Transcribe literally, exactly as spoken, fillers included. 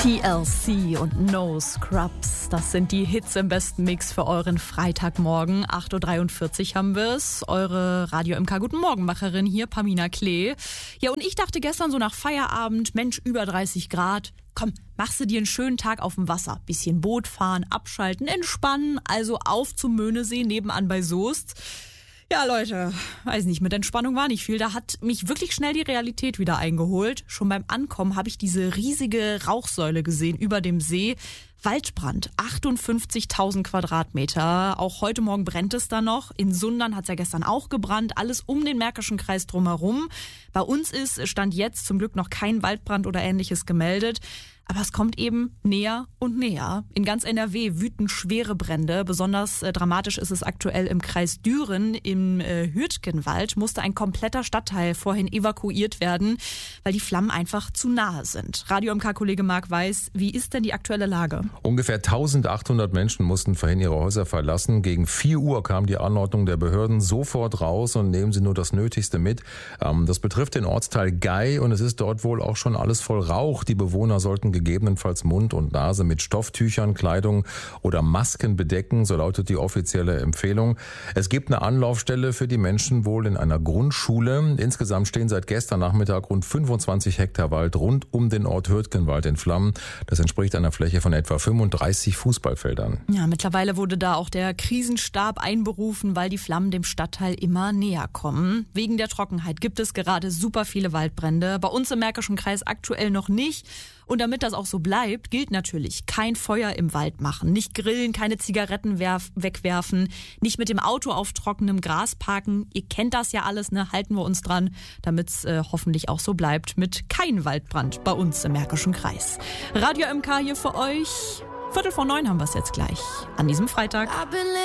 T L C und No Scrubs, das sind die Hits im besten Mix für euren Freitagmorgen. acht Uhr dreiundvierzig haben wir es. Eure Radio M K Guten Morgenmacherin hier, Pamina Klee. Ja, und ich dachte gestern so nach Feierabend, Mensch, über dreißig Grad. Komm, machst du dir einen schönen Tag auf dem Wasser. Bisschen Boot fahren, abschalten, entspannen. Also auf zum Möhnesee nebenan bei Soest. Ja, Leute, weiß nicht, mit Entspannung war nicht viel. Da hat mich wirklich schnell die Realität wieder eingeholt. Schon beim Ankommen habe ich diese riesige Rauchsäule gesehen über dem See. Waldbrand, achtundfünfzigtausend Quadratmeter. Auch heute Morgen brennt es da noch. In Sundern hat es ja gestern auch gebrannt. Alles um den Märkischen Kreis drumherum. Bei uns ist, stand jetzt zum Glück noch kein Waldbrand oder Ähnliches gemeldet. Aber es kommt eben näher und näher. In ganz N R W wüten schwere Brände. Besonders äh, dramatisch ist es aktuell im Kreis Düren. Im äh, Hürtgenwald musste ein kompletter Stadtteil vorhin evakuiert werden, weil die Flammen einfach zu nahe sind. Radio M K-Kollege Marc Weiß, wie ist denn die aktuelle Lage? Ungefähr eintausendachthundert Menschen mussten vorhin ihre Häuser verlassen. Gegen vier Uhr kam die Anordnung der Behörden sofort raus und nehmen Sie nur das Nötigste mit. Ähm, das betrifft den Ortsteil Gei und es ist dort wohl auch schon alles voll Rauch. Die Bewohner sollten gegebenenfalls Mund und Nase mit Stofftüchern, Kleidung oder Masken bedecken, so lautet die offizielle Empfehlung. Es gibt eine Anlaufstelle für die Menschen wohl in einer Grundschule. Insgesamt stehen seit gestern Nachmittag rund fünfundzwanzig Hektar Wald rund um den Ort Hürtgenwald in Flammen. Das entspricht einer Fläche von etwa fünfunddreißig Fußballfeldern. Ja, mittlerweile wurde da auch der Krisenstab einberufen, weil die Flammen dem Stadtteil immer näher kommen. Wegen der Trockenheit gibt es gerade super viele Waldbrände. Bei uns im Märkischen Kreis aktuell noch nicht. Und damit das auch so bleibt, gilt natürlich, kein Feuer im Wald machen, nicht grillen, keine Zigaretten werf- wegwerfen, nicht mit dem Auto auf trockenem Gras parken. Ihr kennt das ja alles, ne? Halten wir uns dran, damit es äh, hoffentlich auch so bleibt mit kein Waldbrand bei uns im Märkischen Kreis. Radio M K hier für euch. Viertel vor neun haben wir es jetzt gleich an diesem Freitag.